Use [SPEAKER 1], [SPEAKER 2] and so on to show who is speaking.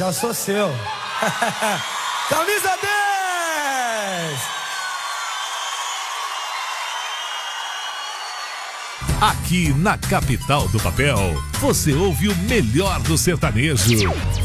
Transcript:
[SPEAKER 1] já sou seu. Camisa 10!
[SPEAKER 2] Aqui na capital do papel, você ouve o melhor do sertanejo.